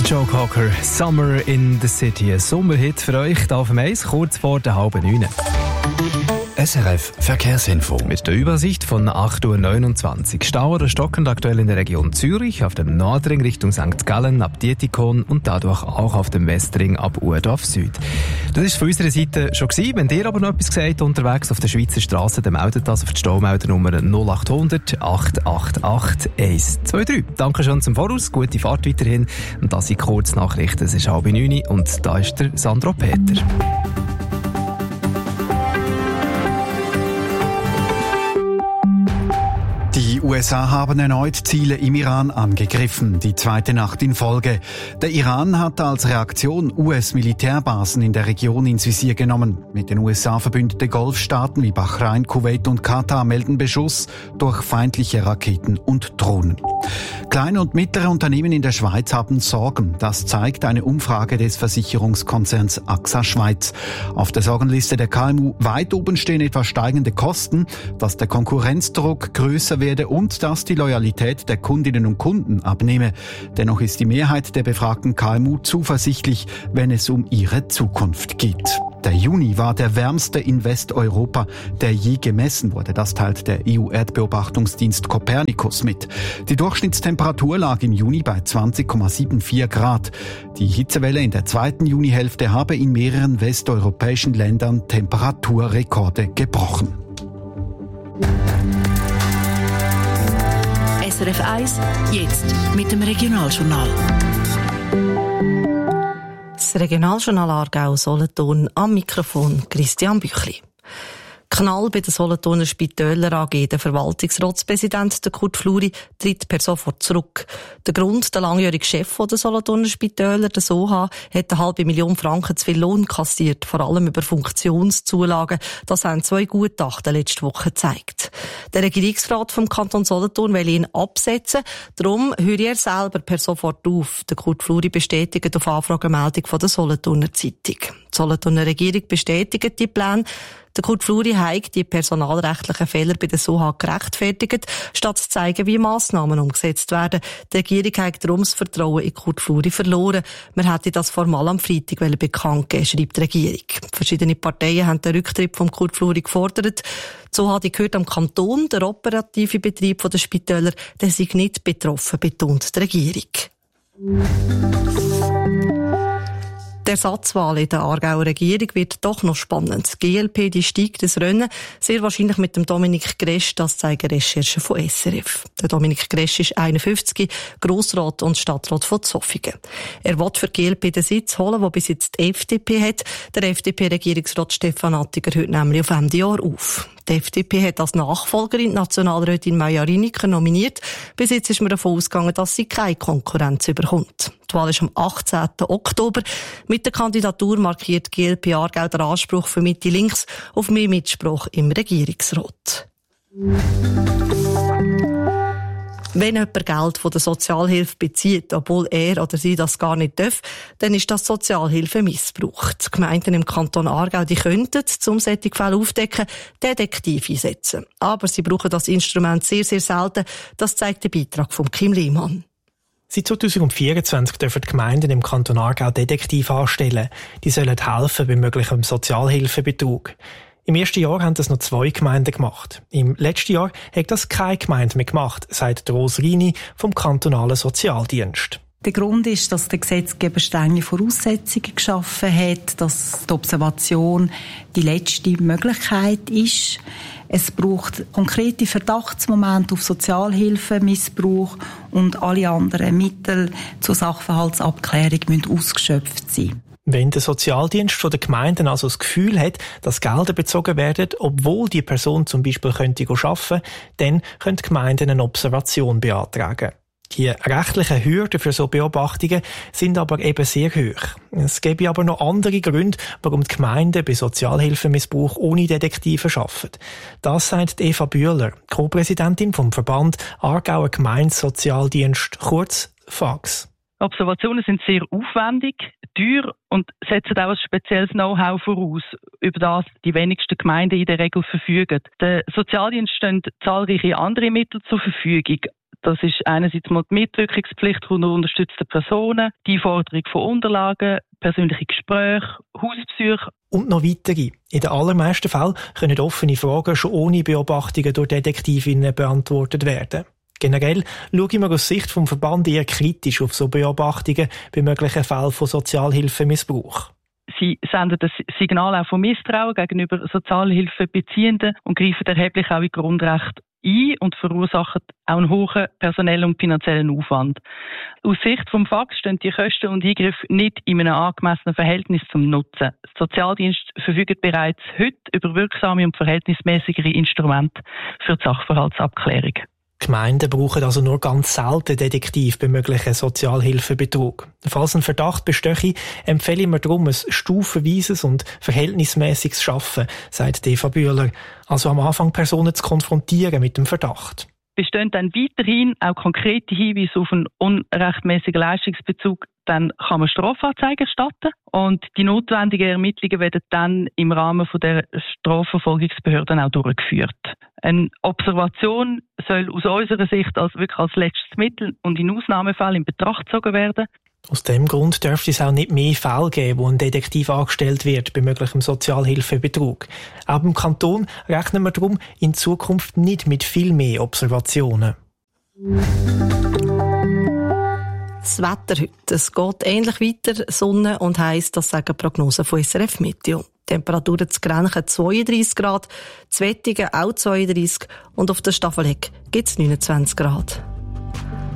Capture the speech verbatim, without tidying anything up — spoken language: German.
Joe Cocker, Summer in the City. Ein Sommerhit für euch hier auf dem Eis, kurz vor der halben neun. S R F Verkehrsinfo. Mit der Übersicht von acht Uhr neunundzwanzig. Stau oder stockend aktuell in der Region Zürich, auf dem Nordring Richtung Sankt Gallen ab Dietikon und dadurch auch auf dem Westring ab Urdorf Süd. Das war von unserer Seite schon gewesen. Wenn ihr aber noch etwas gesagt unterwegs auf der Schweizer Straße, dann meldet das auf die Staumeldernummer null acht hundert acht acht acht eins zwei drei. Danke schon zum Voraus, gute Fahrt weiterhin. Und das sind Kurznachrichten. Es ist halb neun und da ist der Sandro Peter. Die U S A haben erneut Ziele im Iran angegriffen, die zweite Nacht in Folge. Der Iran hat als Reaktion U S-Militärbasen in der Region ins Visier genommen. Mit den U S A verbündete Golfstaaten wie Bahrain, Kuwait und Katar melden Beschuss durch feindliche Raketen und Drohnen. Kleine und mittlere Unternehmen in der Schweiz haben Sorgen. Das zeigt eine Umfrage des Versicherungskonzerns A X A Schweiz. Auf der Sorgenliste der K M U weit oben stehen etwa steigende Kosten, dass der Konkurrenzdruck größer werde und dass die Loyalität der Kundinnen und Kunden abnehme. Dennoch ist die Mehrheit der befragten K M U zuversichtlich, wenn es um ihre Zukunft geht. Der Juni war der wärmste in Westeuropa, der je gemessen wurde. Das teilt der E U-Erdbeobachtungsdienst Copernicus mit. Die Durchschnittstemperatur lag im Juni bei zwanzig Komma vierundsiebzig Grad. Die Hitzewelle in der zweiten Junihälfte habe in mehreren westeuropäischen Ländern Temperaturrekorde gebrochen. S R F eins, jetzt mit dem Regionaljournal. Das Regionaljournal Aargau-Solothurn, am Mikrofon Christian Büchli. Knall bei der Solothurner Spitäler A G. Der Verwaltungsratspräsident, der Kurt Fluri, tritt per sofort zurück. Der Grund, der langjährige Chef der Solothurner Spitäler, der Soha, hat eine halbe Million Franken zu viel Lohn kassiert, vor allem über Funktionszulagen. Das haben zwei Gutachten letzte Woche gezeigt. Der Regierungsrat vom Kanton Solothurn will ihn absetzen. Darum höre er selber per sofort auf. Der Kurt Fluri bestätigt auf Anfragemeldung von der Solothurner Zeitung. Die Solothurner Regierung bestätigt die Pläne. Der Kurt Fluri hat die personalrechtlichen Fehler bei der Soha gerechtfertigt, statt zu zeigen, wie Massnahmen umgesetzt werden. Die Regierung hat darum das Vertrauen in Kurt Fluri verloren. Man hätte das formal am Freitag bekannt geben, schreibt die Regierung. Verschiedene Parteien haben den Rücktritt von Kurt Fluri gefordert. Die Soha gehört am Kanton, der operative Betrieb der Spitäler, der sei nicht betroffen, betont die Regierung. Die Ersatzwahl in der Aargauer Regierung wird doch noch spannend. Die G L P, die steigt das Rennen, sehr wahrscheinlich mit dem Dominik Gresch, das zeigen Recherchen von S R F. Der Dominik Gresch ist einundfünfzig, Grossrat und Stadtrat von Zofingen. Er will für die G L P den Sitz holen, den bis jetzt die F D P hat. Der F D P-Regierungsrat Stefan Attiger hört nämlich auf Ende Jahr auf. Die F D P hat als Nachfolgerin die Nationalrätin Maja Riniker nominiert. Bis jetzt ist man davon ausgegangen, dass sie keine Konkurrenz überkommt. Die Wahl ist am achtzehnten Oktober. Mit der Kandidatur markiert die G L P Aargau den Anspruch für Mitte links auf mehr Mitsprache im Regierungsrat. Wenn jemand Geld von der Sozialhilfe bezieht, obwohl er oder sie das gar nicht darf, dann ist das Sozialhilfemissbrauch. Die Gemeinden im Kanton Aargau, die könnten, um solche Fälle aufdecken, Detektiv einsetzen. Aber sie brauchen das Instrument sehr, sehr selten. Das zeigt der Beitrag von Kim Lehmann. Seit zweitausendvierundzwanzig dürfen die Gemeinden im Kanton Aargau Detektiv anstellen. Die sollen helfen bei möglichem Sozialhilfebetrug. Im ersten Jahr haben das noch zwei Gemeinden gemacht. Im letzten Jahr hat das keine Gemeinde mehr gemacht, sagt Rose Rini vom kantonalen Sozialdienst. Der Grund ist, dass der Gesetzgeber strenge Voraussetzungen geschaffen hat, dass die Observation die letzte Möglichkeit ist. Es braucht konkrete Verdachtsmomente auf Sozialhilfemissbrauch und alle anderen Mittel zur Sachverhaltsabklärung müssen ausgeschöpft sein. Wenn der Sozialdienst von der Gemeinden also das Gefühl hat, dass Gelder bezogen werden, obwohl die Person zum Beispiel könnte arbeiten, dann können die Gemeinden eine Observation beantragen. Die rechtlichen Hürden für so Beobachtungen sind aber eben sehr hoch. Es gäbe aber noch andere Gründe, warum die Gemeinden bei Sozialhilfemissbrauch ohne Detektive arbeiten. Das sagt Eva Bühler, Co-Präsidentin vom Verband Aargauer Gemeindesozialdienst, kurz F A G S. Observationen sind sehr aufwendig, teuer und setzen auch ein spezielles Know-how voraus, über das die wenigsten Gemeinden in der Regel verfügen. Der Sozialdienst stehen zahlreiche andere Mittel zur Verfügung. Das ist einerseits mal die Mitwirkungspflicht von unterstützten Personen, die Forderung von Unterlagen, persönliche Gespräche, Hausbesuche. Und noch weitere. In den allermeisten Fällen können offene Fragen schon ohne Beobachtungen durch Detektivinnen beantwortet werden. Generell schauen wir aus Sicht vom Verband eher kritisch auf so Beobachtungen bei möglichen Fällen von Sozialhilfemissbrauch. Sie senden das Signal auch von Misstrauen gegenüber Sozialhilfebeziehenden und greifen erheblich auch in Grundrechte ein und verursachen auch einen hohen personellen und finanziellen Aufwand. Aus Sicht vom F A G stehen die Kosten und Eingriffe nicht in einem angemessenen Verhältnis zum Nutzen. Der Sozialdienst verfügt bereits heute über wirksame und verhältnismäßigere Instrumente für die Sachverhaltsabklärung. Gemeinden brauchen also nur ganz selten Detektiv bei möglichen Sozialhilfebetrug. Falls ein Verdacht bestehe, empfehle ich mir darum ein stufenweises und verhältnismäßiges Schaffen, sagt Eva Bühler. Also am Anfang Personen zu konfrontieren mit dem Verdacht. Bestehen dann weiterhin auch konkrete Hinweise auf einen unrechtmäßigen Leistungsbezug, dann kann man Strafanzeigen erstatten und die notwendigen Ermittlungen werden dann im Rahmen von der Strafverfolgungsbehörden auch durchgeführt. Eine Observation soll aus unserer Sicht als wirklich als letztes Mittel und in Ausnahmefällen in Betracht gezogen werden. Aus dem Grund dürfte es auch nicht mehr Fälle geben, wo ein Detektiv angestellt wird bei möglichem Sozialhilfebetrug. Auch im Kanton rechnen wir darum in Zukunft nicht mit viel mehr Observationen. Das Wetter heute. Es geht ähnlich weiter. Sonne und heiß, das sagen Prognosen von S R F Meteo. Temperaturen zu Grenchen zweiunddreissig Grad, zu Wettigen auch zweiunddreissig und auf der Staffeleck gibt es neunundzwanzig Grad.